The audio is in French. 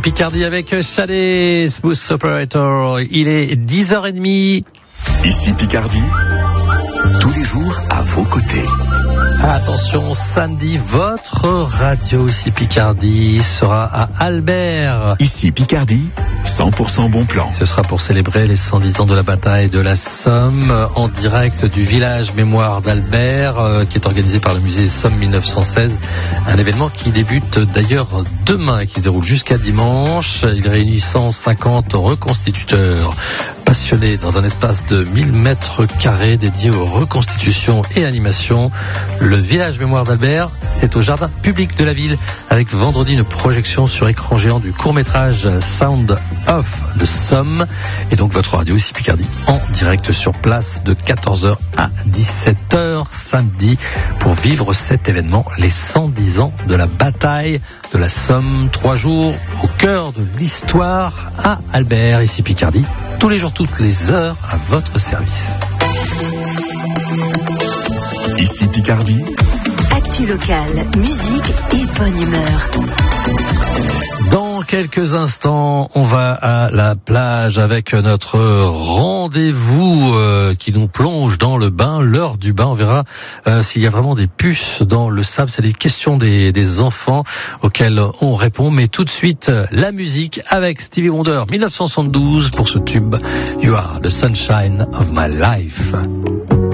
Picardie avec Shadé, Smooth Operator. Il est 10h30. Ici Picardie, tous les jours à vos côtés. Attention, samedi, votre radio ici Picardie sera à Albert. Ici Picardie, 100% bon plan. Ce sera pour célébrer les 110 ans de la bataille de la Somme en direct du village mémoire d'Albert qui est organisé par le musée Somme 1916. Un événement qui débute d'ailleurs demain et qui se déroule jusqu'à dimanche. Il réunit 150 reconstituteurs passionnés dans un espace de 1000 mètres carrés dédié aux reconstitutions et animations. Le village mémoire d'Albert, c'est au jardin public de la ville avec vendredi une projection sur écran géant du court-métrage Sound of the Somme et donc votre radio ici Picardie en direct sur place de 14h à 17h samedi pour vivre cet événement, les 110 ans de la bataille de la Somme, 3 jours au cœur de l'histoire à Albert ici Picardie, tous les jours, toutes les heures à votre service. Ici Picardie. Actu locale, musique et bonne humeur. Dans quelques instants, on va à la plage avec notre rendez-vous qui nous plonge dans le bain, l'heure du bain. On verra s'il y a vraiment des puces dans le sable. C'est les questions des enfants auxquelles on répond. Mais tout de suite, la musique avec Stevie Wonder, 1972 pour ce tube You Are the Sunshine of My Life.